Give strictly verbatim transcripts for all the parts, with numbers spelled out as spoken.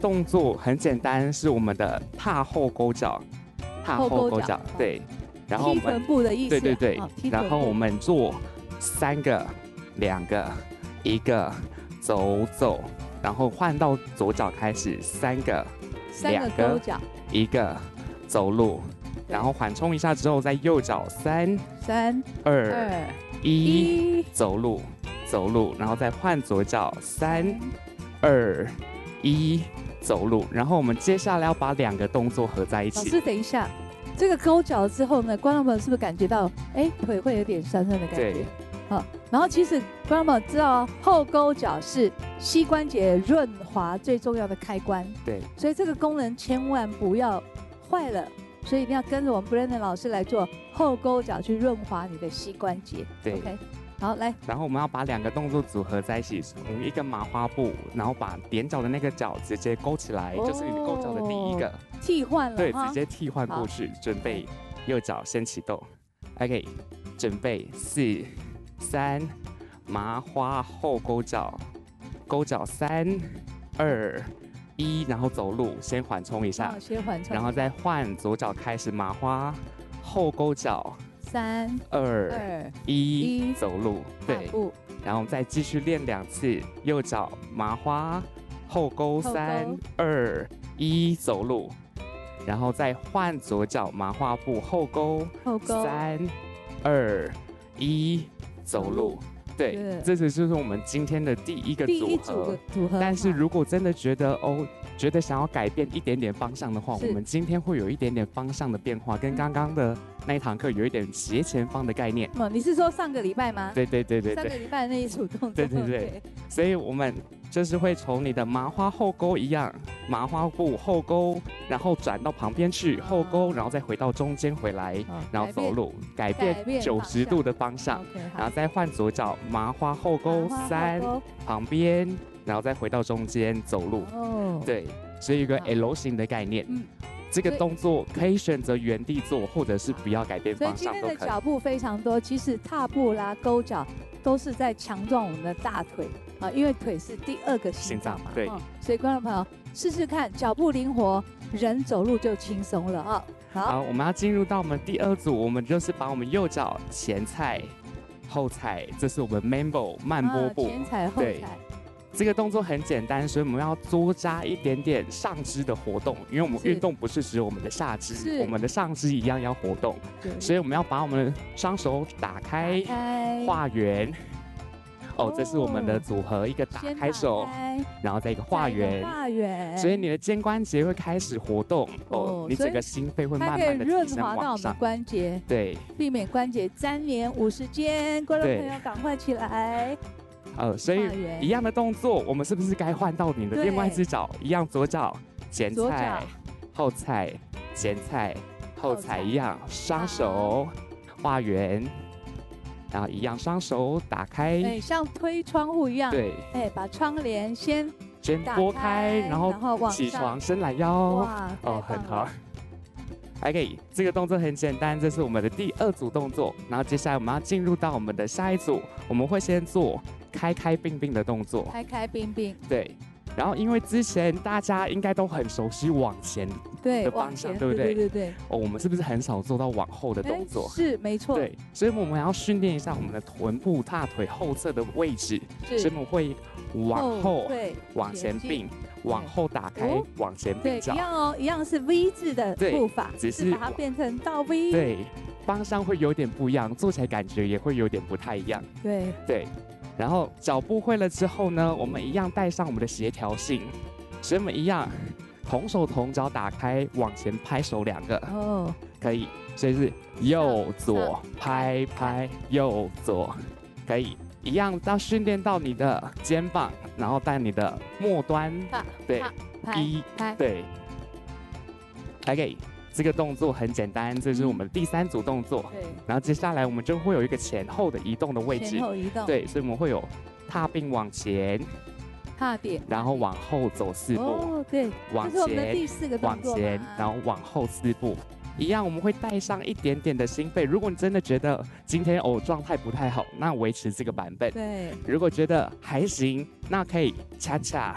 动作很简单，是我们的踏后勾脚，踏后勾脚，对。然后我们踢臀部的意思， 对对对。 哦、 然后我们做三个、两个、一个，走走。然后换到左脚开始，三个、 两个勾脚， 一个，走路。然后缓冲一下之后，在右脚三、 三、 二、 二一，走路。走路，然后再换左脚，三、二、一，走路。然后我们接下来要把两个动作合在一起。 老师，等一下，这个勾脚之后呢，观众朋友是不是感觉到，哎，腿会有点酸酸的感觉？ 对。 好，然后其实观众朋友知道哦，后勾脚是膝关节润滑最重要的开关。 对。所以这个功能千万不要坏了，所以一定要跟着我们 Brandon 老师来做后勾脚，去润滑你的膝关节。 对。 OK。好，来， 然后我们要把两个动作组合在一起，从一个麻花布，然后把踮脚的那个脚直接勾起来，哦、就是你勾脚的第一个替换了， 对，直接替换过去。准备，右脚先启动 ，OK， 准备四、三，麻花后勾脚，勾脚三、二、一，然后走路，先缓冲一下， 哦、先缓冲， 然后再换左脚开始麻花后勾脚。 三二一，走路，对，然后再继续练两次，右脚麻花后勾，三二一，走路，然后再换左脚麻花步后勾，三二一，走路。对，这只就是我们今天的第一个组合。 组合。 但是如果真的觉得哦，觉得想要改变一点点方向的话，我们今天会有一点点方向的变化，跟刚刚的那一堂课有一点斜前方的概念。 哦，你是说上个礼拜吗？ 对对对对对。上个礼拜那一组动作。 对对对。所以我们就是会从你的麻花后勾一样，麻花步后勾，然后转到旁边去后勾，然后再回到中间回来，然后走路，改变九十度的方向，然后再换左脚麻花后勾三，旁边，然后再回到中间走路。哦。对，所以一个 L 型的概念。嗯。这个动作可以选择原地做，或者是不要改变方向都可以。 所以今天的脚步非常多，其实踏步啦、勾脚都是在强壮我们的大腿啊，因为腿是第二个心脏嘛。 对、 哦。所以观众朋友试试看，脚步灵活，人走路就轻松了啊。好， 好，我们要进入到我们第二组，我们就是把我们右脚前踩、后踩，这是我们 Mambo 慢波步。 啊、前踩后踩。 这个动作很简单，所以我们要多加一点点上肢的活动，因为我们运动不是只有我们的下肢，我们的上肢一样要活动，所以我们要把我们的双手打开，打开画圆。哦，这是我们的组合，一个打开手，然后再一个画圆， 画圆， 所以你的肩关节会开始活动，哦，你整个心肺会慢慢的润滑到我们的关节， 对， 避免关节粘连、五十肩，观众朋友赶快起来。 呃，所以一样的动作，我们是不是该换到你的另外一只脚？一样，左脚前踩、后踩、前踩、后踩，一样，双手画圆，然后一样，双手打开， 对，像推窗户一样， 对， 哎，把窗帘先先拨开，然后起床伸懒腰， 哇， 哦，很好。OK， 这个动作很简单，这是我们的第二组动作。然后接下来我们要进入到我们的下一组，我们会先做开开并并的动作。 开开并并。 对。然后因为之前大家应该都很熟悉往前的方向，对不对？ 对对对。 哦，我们是不是很少做到往后的动作？ 是，没错。 对，所以我们要训练一下我们的臀部、大腿后侧的位置，所以我们会往后、往前并。往后打开，哦、往前并脚， 对，一样哦，一样是 V 字的步伐，只是把它变成倒 V。 对，方向会有点不一样，做起来感觉也会有点不太一样。 对对，然后脚步会了之后呢，我们一样带上我们的协调性，所以我们一样同手同脚打开，往前拍手两个。哦，可以，所以是右左拍拍，右左，可以。一样要训练到你的肩膀，然后带你的末端，对，一，对 ，OK， 这个动作很简单，这是我们第三组动作。对，然后接下来我们就会有一个前后的移动的位置， 前后移动， 对，所以我们会有踏并往前， 踏点， 然后往后走四步， 哦，对， 往前， 第四个往前，然后往后四步。一样，我们会带上一点点的心肺。如果你真的觉得今天哦状态不太好，那维持这个版本。 对。 如果觉得还行，那可以恰恰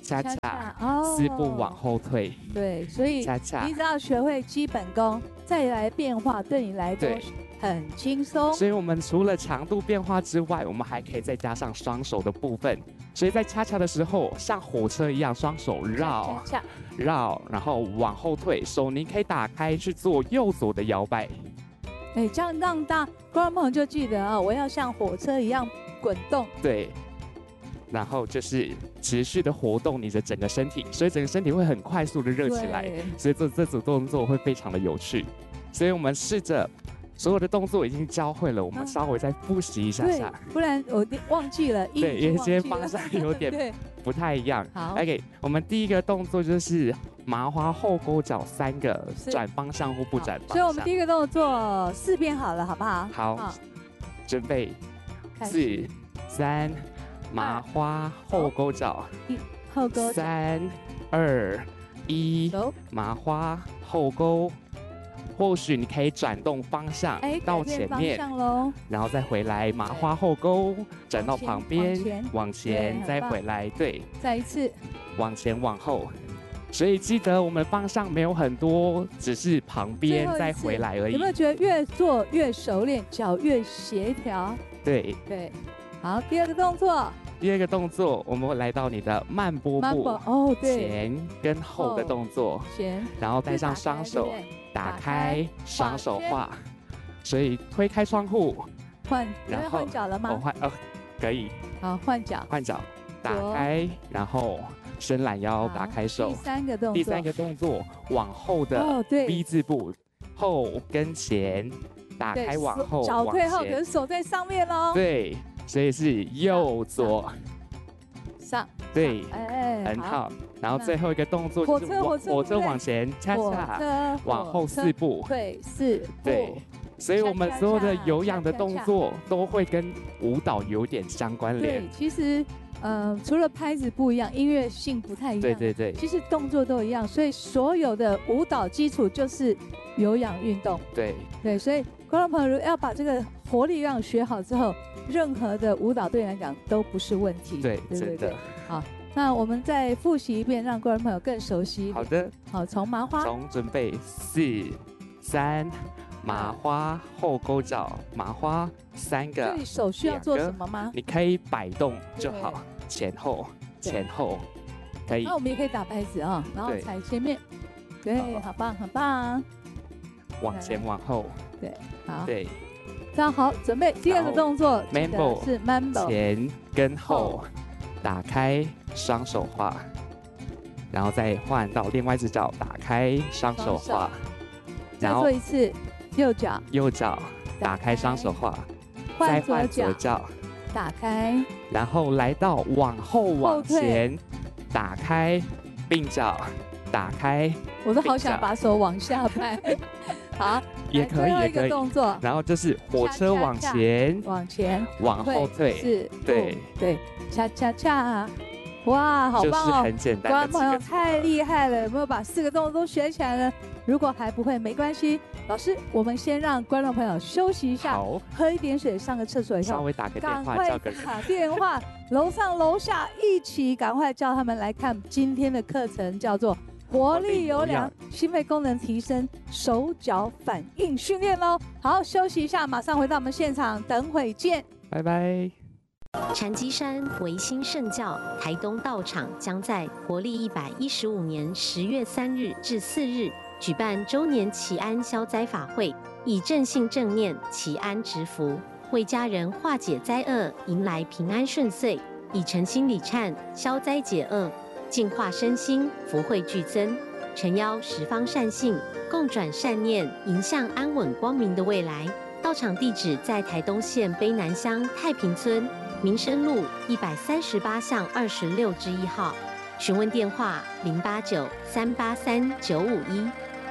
恰恰，四步往后退。 对，所以恰恰， 你只要学会基本功，再来变化，对你来说很轻松。 所以我们除了强度变化之外，我们还可以再加上双手的部分。所以在恰恰的时候，像火车一样，双手绕恰恰绕，然后往后退，手你可以打开去做右左的摇摆。 哎，这样让大观众朋友就记得啊，我要像火车一样滚动。 对。然后就是持续的活动你的整个身体，所以整个身体会很快速的热起来，所以做这组动作会非常的有趣。所以我们试着所有的动作已经教会了，我们稍微再复习一下下， 不然我忘记了。 对，因为今天方向有点不太一样。 好 ，OK， 我们第一个动作就是麻花后勾脚三个，转方向或不转方向。 所以我们第一个动作四遍好了，好不好？ 好，好准备，四、三。麻花后勾脚， 后勾三二一，麻花后勾。或许你可以转动方向到前面，然后再回来麻花后勾，转到旁边，往前再回来，对， 再一次往前往后。所以记得我们方向没有很多，只是旁边再回来而已。 有没有觉得越做越熟练，脚越协调？ 对对。好，第二个动作。 第二个动作，我们会来到你的慢波步， 哦，对， 前跟后的动作， 前， 然后带上双手，打开，双手画，所以推开窗户， 换，然后换脚了吗？ 我换，呃，可以。 好，换脚， 换脚，打开，然后伸懒腰，打开手。 第三个动作， 第三个动作，往后的 V 字步，后跟前，打开往后， 脚退后，可是手在上面哦。 对。所以是右左上， 对，哎，很好。然后最后一个动作就是火车火车往前，恰恰往后四步， 对，四对。所以我们所有的有氧的动作都会跟舞蹈有点相关联。 对，其实呃，除了拍子不一样，音乐性不太一样， 对对对， 其实动作都一样。所以所有的舞蹈基础就是有氧运动。 对对，所以观众朋友要把这个活力让学好之后。任何的舞蹈对你来讲都不是问题， 对，真的。 好，那我们再复习一遍，让观众朋友更熟悉。 好的， 好，从麻花， 从准备四、三，麻花后勾脚，麻花三个。 所以手需要做什么吗？ 你可以摆动就好，前后前后可以。 那我们也可以打拍子啊，然后踩前面，对，好棒，很棒。 往前往后， 对，好， 对。 这样好，准备第二个动作 ，Mambo 是 Mambo， 前跟后，打开双手画，然后再换到另外一只脚，打开双手画， 再做一次右脚， 右脚打开双手画， 再换左脚， 打开， 然后来到往后往前，打开并脚，打开， 我都好想把手往下拍，好。 也可以，也可以。 动作， 然后就是火车往前， 往前， 往后退， 是， 对， 对，恰恰恰，哇，好棒哦！ 就是很简单。 观众朋友太厉害了，有没有把四个动作都学起来了？如果还不会，没关系，老师，我们先让观众朋友休息一下， 好， 喝一点水，上个厕所以后， 稍微打个电话，叫个人， 打电话，楼上楼下一起赶快叫他们来看今天的课程，叫做。活力有氧，心肺功能提升，手脚反应训练喽。好，休息一下，马上回到我们现场，等会见， 拜拜。 禅机山维新圣教台东道场将在活力一百一十五年十月三日至四日举办周年祈安消灾法会，以正信正念祈安植福，为家人化解灾厄，迎来平安顺遂，以诚心礼忏消灾解厄。净化身心，福慧俱增，诚邀十方善信共转善念，迎向安稳光明的未来。道场地址在台东县卑南乡太平村民生路一百三十八巷二十六之一号。询问电话零八九三八三九五一。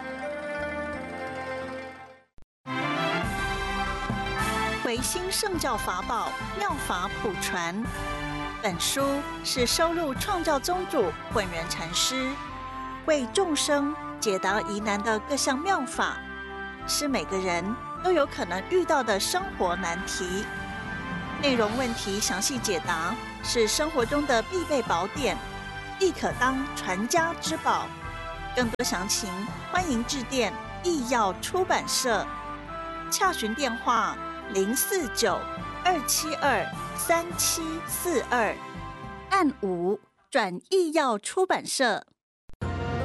维新圣教法宝妙法普传。本书是收录创教宗主混元禅师为众生解答疑难的各项妙法，是每个人都有可能遇到的生活难题。内容问题详细解答，是生活中的必备宝典， 亦可当传家之宝。更多详情，欢迎致电医药出版社，洽询电话零四九二七二三七四二，按五转医药出版社。